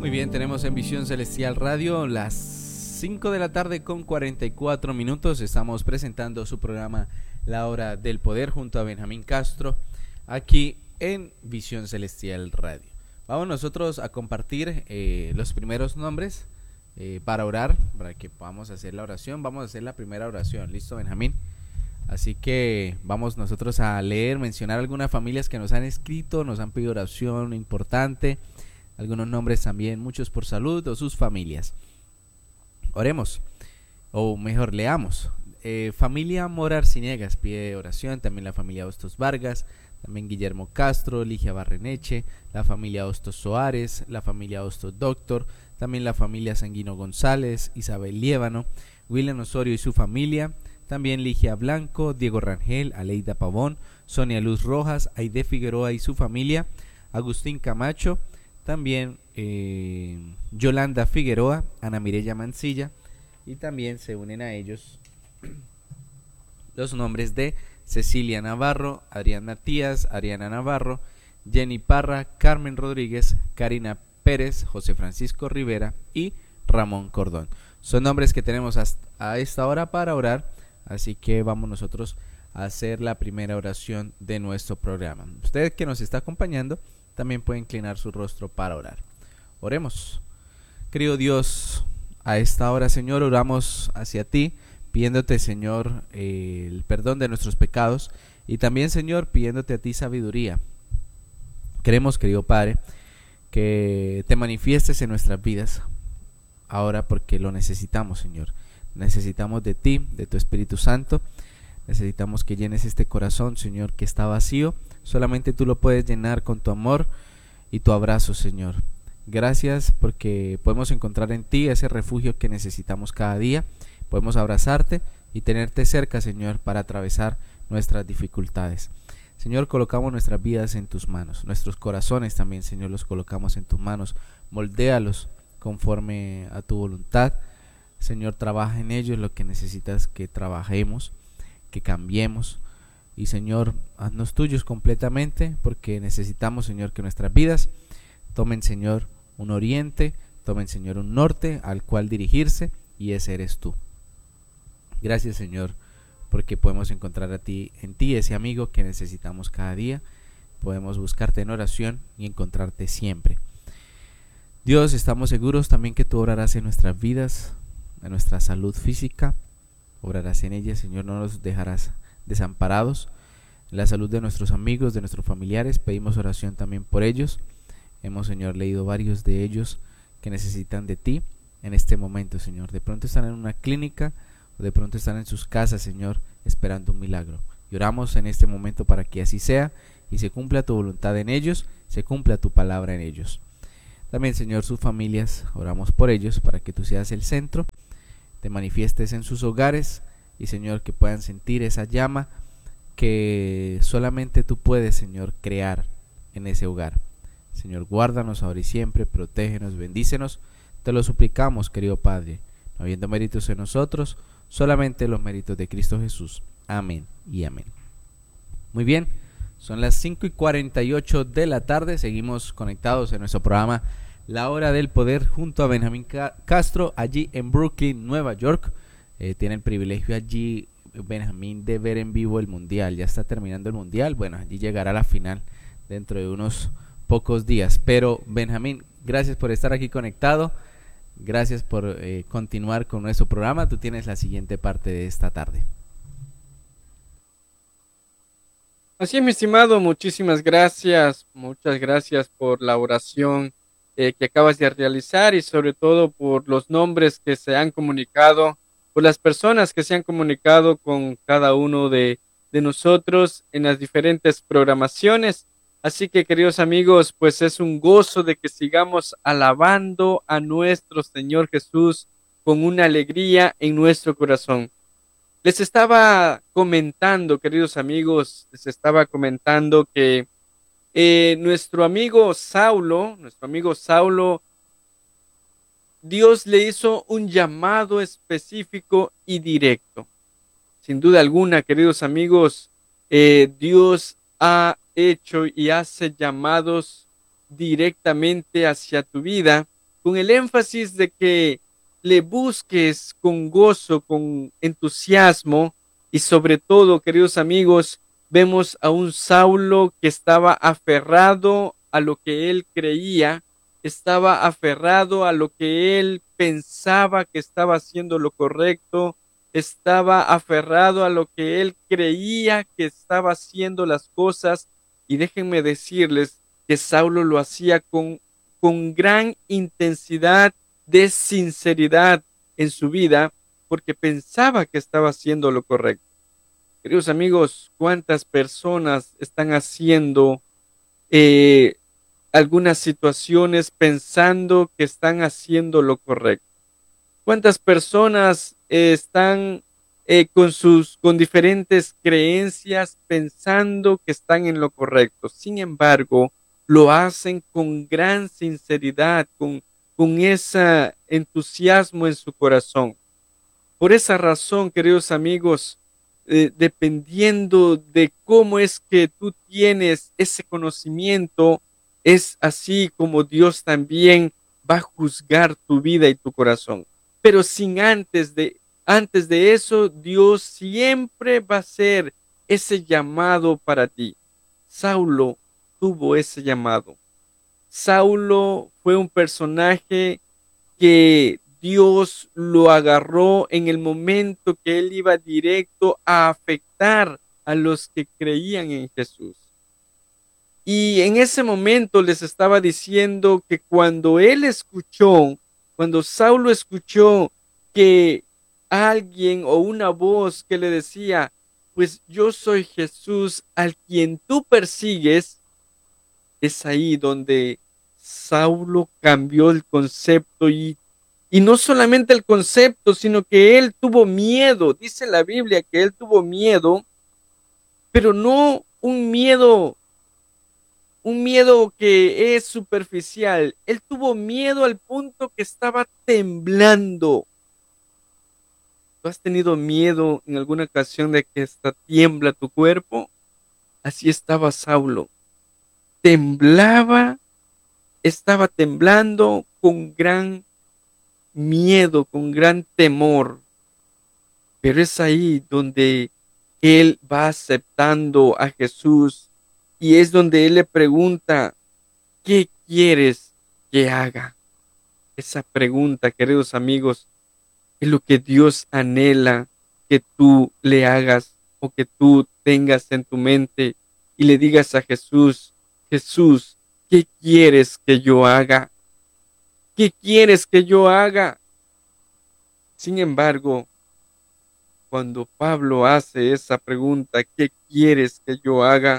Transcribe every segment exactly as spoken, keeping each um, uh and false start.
Muy bien, tenemos en Visión Celestial Radio las cinco de la tarde con cuarenta y cuatro minutos. Estamos presentando su programa La Hora del Poder junto a Benjamín Castro aquí en Visión Celestial Radio. Vamos nosotros a compartir eh, los primeros nombres eh, para orar, para que podamos hacer la oración. Vamos a hacer la primera oración. ¿Listo, Benjamín? Así que vamos nosotros a leer, mencionar algunas familias que nos han escrito, nos han pedido oración importante. Algunos nombres también, muchos por salud o sus familias. Oremos, o mejor leamos. Eh, familia Mora Arciniegas pide oración, también la familia Hostos Vargas, también Guillermo Castro, Ligia Barreneche, la familia Hostos Soares, la familia Hostos Doctor, también la familia Sanguino González, Isabel Liébano, William Osorio y su familia, también Ligia Blanco, Diego Rangel, Aleida Pavón, Sonia Luz Rojas, Aide Figueroa y su familia, Agustín Camacho, también eh, Yolanda Figueroa, Ana Mireya Mancilla, y también se unen a ellos los nombres de Cecilia Navarro, Adrián Matías, Ariana Navarro, Jenny Parra, Carmen Rodríguez, Karina Pérez, José Francisco Rivera y Ramón Cordón. Son nombres que tenemos hasta a esta hora para orar, así que vamos nosotros a hacer la primera oración de nuestro programa. Usted que nos está acompañando también puede inclinar su rostro para orar. Oremos. Querido Dios, a esta hora, Señor, oramos hacia ti, pidiéndote, Señor, eh, el perdón de nuestros pecados y también, Señor, pidiéndote a ti sabiduría. Queremos, querido Padre, que te manifiestes en nuestras vidas ahora porque lo necesitamos, Señor. Necesitamos de ti, de tu Espíritu Santo. Necesitamos que llenes este corazón, Señor, que está vacío. Solamente tú lo puedes llenar con tu amor y tu abrazo, Señor. Gracias porque podemos encontrar en ti ese refugio que necesitamos cada día. Podemos abrazarte y tenerte cerca, Señor, para atravesar nuestras dificultades. Señor, colocamos nuestras vidas en tus manos. Nuestros corazones también, Señor, los colocamos en tus manos. Moldéalos conforme a tu voluntad. Señor, trabaja en ellos lo que necesitas que trabajemos, que cambiemos. Y Señor, haznos tuyos completamente porque necesitamos, Señor, que nuestras vidas tomen, Señor, un oriente, tomen, Señor, un norte al cual dirigirse, y ese eres tú. Gracias, Señor, porque podemos encontrar a ti, en ti ese amigo que necesitamos cada día. Podemos buscarte en oración y encontrarte siempre. Dios, estamos seguros también que tú obrarás en nuestras vidas, en nuestra salud física. Obrarás en ella, Señor, no nos dejarás desamparados. La salud de nuestros amigos, de nuestros familiares, pedimos oración también por ellos. Hemos, Señor, leído varios de ellos que necesitan de ti en este momento, Señor. De pronto están en una clínica o de pronto están en sus casas, Señor, esperando un milagro. Y oramos en este momento para que así sea y se cumpla tu voluntad en ellos, se cumpla tu palabra en ellos. También, Señor, sus familias, oramos por ellos para que tú seas el centro, te manifiestes en sus hogares y, Señor, que puedan sentir esa llama que solamente tú puedes, Señor, crear en ese hogar. Señor, guárdanos ahora y siempre, protégenos, bendícenos, te lo suplicamos, querido Padre, no habiendo méritos en nosotros, solamente los méritos de Cristo Jesús. Amén y amén. Muy bien, son las cinco y cuarenta y ocho de la tarde, seguimos conectados en nuestro programa La Hora del Poder junto a Benjamín Castro, allí en Brooklyn, Nueva York. Eh, tiene el privilegio allí, Benjamín, de ver en vivo el Mundial. Ya está terminando el Mundial, bueno, allí llegará la final dentro de unos pocos días. Pero Benjamín, gracias por estar aquí conectado, gracias por eh, continuar con nuestro programa. Tú tienes la siguiente parte de esta tarde. Así es, mi estimado, muchísimas gracias, muchas gracias por la oración eh, que acabas de realizar y sobre todo por los nombres que se han comunicado, por las personas que se han comunicado con cada uno de, de nosotros en las diferentes programaciones. Así que, queridos amigos, pues es un gozo de que sigamos alabando a nuestro Señor Jesús con una alegría en nuestro corazón. Les estaba comentando, queridos amigos, les estaba comentando que eh, nuestro amigo Saulo, nuestro amigo Saulo, Dios le hizo un llamado específico y directo. Sin duda alguna, queridos amigos, eh, Dios ha hecho y hace llamados directamente hacia tu vida con el énfasis de que le busques con gozo, con entusiasmo y sobre todo, queridos amigos, vemos a un Saulo que estaba aferrado a lo que él creía, estaba aferrado a lo que él pensaba que estaba haciendo lo correcto, estaba aferrado a lo que él creía que estaba haciendo las cosas. Y déjenme decirles que Saulo lo hacía con, con gran intensidad de sinceridad en su vida, porque pensaba que estaba haciendo lo correcto. Queridos amigos, ¿cuántas personas están haciendo eh, algunas situaciones pensando que están haciendo lo correcto? ¿Cuántas personas eh, están eh, con sus, con diferentes creencias pensando que están en lo correcto? Sin embargo, lo hacen con gran sinceridad, con, con ese entusiasmo en su corazón. Por esa razón, queridos amigos, eh, dependiendo de cómo es que tú tienes ese conocimiento, es así como Dios también va a juzgar tu vida y tu corazón. Pero sin antes de, antes de eso, Dios siempre va a hacer ese llamado para ti. Saulo tuvo ese llamado. Saulo fue un personaje que Dios lo agarró en el momento que él iba directo a afectar a los que creían en Jesús. Y en ese momento les estaba diciendo que cuando él escuchó, cuando Saulo escuchó que alguien o una voz que le decía, pues yo soy Jesús al quien tú persigues, es ahí donde Saulo cambió el concepto y, y no solamente el concepto, sino que él tuvo miedo. Dice la Biblia que él tuvo miedo, pero no un miedo, un miedo que es superficial. Él tuvo miedo al punto que estaba temblando. ¿Tú has tenido miedo en alguna ocasión de que hasta tiembla tu cuerpo? Así estaba Saulo. Temblaba, estaba temblando con gran miedo, con gran temor. Pero es ahí donde él va aceptando a Jesús y es donde él le pregunta, ¿qué quieres que haga? Esa pregunta, queridos amigos, es lo que Dios anhela que tú le hagas o que tú tengas en tu mente y le digas a Jesús, Jesús, ¿qué quieres que yo haga? ¿Qué quieres que yo haga? Sin embargo, cuando Pablo hace esa pregunta, ¿qué quieres que yo haga?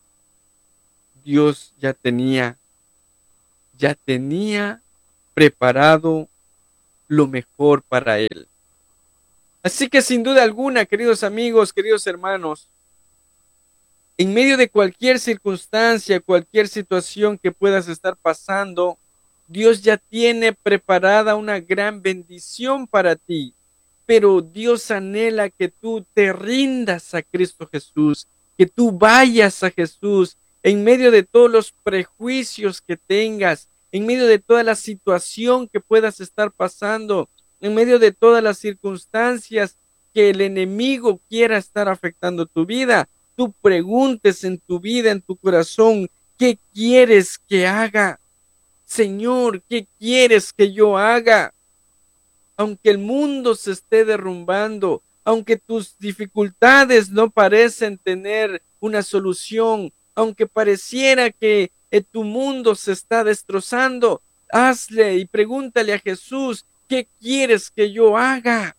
Dios ya tenía, ya tenía preparado lo mejor para él. Así que sin duda alguna, queridos amigos, queridos hermanos, en medio de cualquier circunstancia, cualquier situación que puedas estar pasando, Dios ya tiene preparada una gran bendición para ti. Pero Dios anhela que tú te rindas a Cristo Jesús, que tú vayas a Jesús en medio de todos los prejuicios que tengas, en medio de toda la situación que puedas estar pasando, en medio de todas las circunstancias que el enemigo quiera estar afectando tu vida. Tú preguntes en tu vida, en tu corazón, ¿qué quieres que haga? Señor, ¿qué quieres que yo haga? Aunque el mundo se esté derrumbando, aunque tus dificultades no parecen tener una solución, aunque pareciera que eh, tu mundo se está destrozando, hazle y pregúntale a Jesús, ¿qué quieres que yo haga?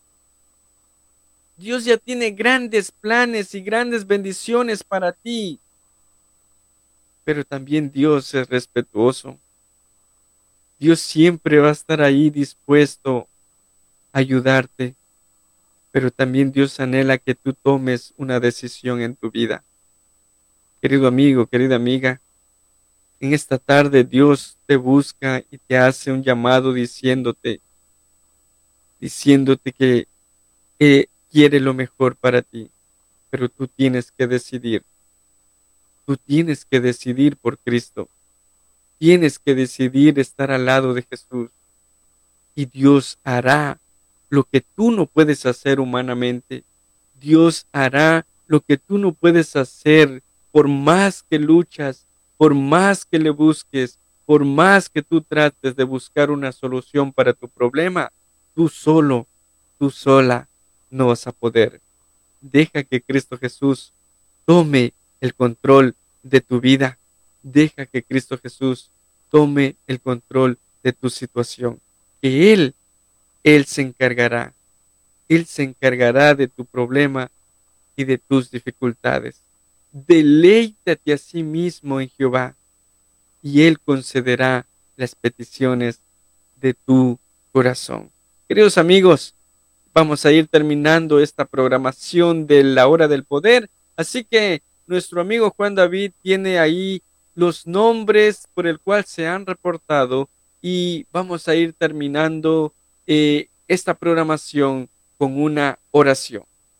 Dios ya tiene grandes planes y grandes bendiciones para ti, pero también Dios es respetuoso. Dios siempre va a estar ahí dispuesto a ayudarte, pero también Dios anhela que tú tomes una decisión en tu vida. Querido amigo, querida amiga, en esta tarde Dios te busca y te hace un llamado diciéndote, diciéndote que eh, quiere lo mejor para ti, pero tú tienes que decidir. Tú tienes que decidir por Cristo. Tienes que decidir estar al lado de Jesús y Dios hará lo que tú no puedes hacer humanamente. Dios hará lo que tú no puedes hacer por más que luchas, por más que le busques, por más que tú trates de buscar una solución para tu problema. Tú solo, tú sola no vas a poder. Deja que Cristo Jesús tome el control de tu vida. Deja que Cristo Jesús tome el control de tu situación. Que Él, Él se encargará. Él se encargará de tu problema y de tus dificultades. Deleítate a sí mismo en Jehová y Él concederá las peticiones de tu corazón. Queridos amigos, vamos a ir terminando esta programación de la hora del poder. Así que nuestro amigo Juan David tiene ahí los nombres por el cual se han reportado y vamos a ir terminando eh, esta programación con una oración.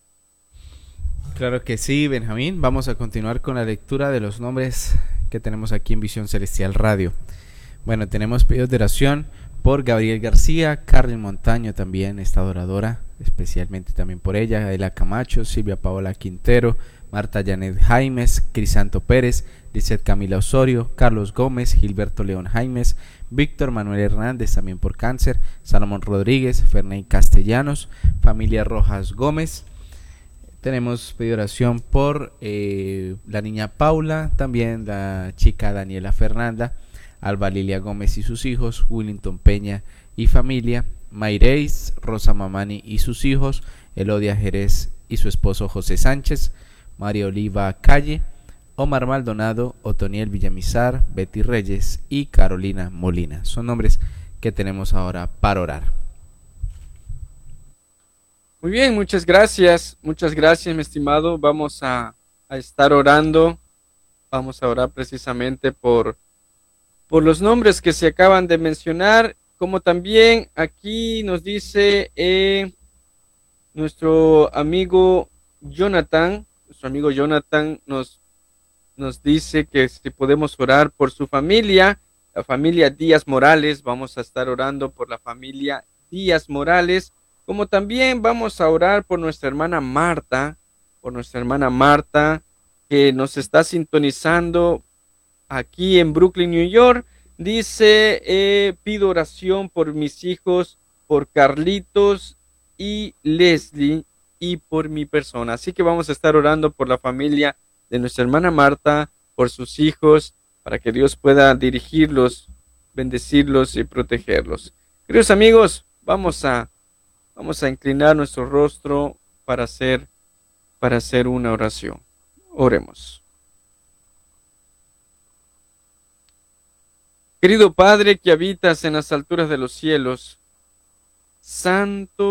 Claro que sí, Benjamín. Vamos a continuar con la lectura de los nombres que tenemos aquí en Visión Celestial Radio. Bueno, tenemos pedidos de oración por Gabriel García, Carmen Montaño también, esta adoradora, especialmente también por ella, Adela Camacho, Silvia Paola Quintero, Marta Janet Jaimes, Crisanto Pérez, Lizeth Camila Osorio, Carlos Gómez, Gilberto León Jaimes, Víctor Manuel Hernández también por cáncer, Salomón Rodríguez, Ferney Castellanos, familia Rojas Gómez. Tenemos pedido oración por eh, la niña Paula, también la chica Daniela Fernanda, Alba Lilia Gómez y sus hijos, Willington Peña y familia, Mayreis, Rosa Mamani y sus hijos, Elodia Jerez y su esposo José Sánchez, María Oliva Calle, Omar Maldonado, Otoniel Villamizar, Betty Reyes y Carolina Molina. Son nombres que tenemos ahora para orar. Muy bien, muchas gracias, muchas gracias, mi estimado. Vamos a, a estar orando, vamos a orar precisamente por, por los nombres que se acaban de mencionar, como también aquí nos dice eh, nuestro amigo Jonathan, nuestro amigo Jonathan nos, nos dice que si podemos orar por su familia, la familia Díaz Morales. Vamos a estar orando por la familia Díaz Morales, como también vamos a orar por nuestra hermana Marta, por nuestra hermana Marta, que nos está sintonizando aquí en Brooklyn, New York. Dice, eh, pido oración por mis hijos, por Carlitos y Leslie y por mi persona. Así que vamos a estar orando por la familia de nuestra hermana Marta, por sus hijos, para que Dios pueda dirigirlos, bendecirlos y protegerlos. Queridos amigos, vamos a Vamos a inclinar nuestro rostro para hacer, para hacer una oración. Oremos. Querido Padre que habitas en las alturas de los cielos, santo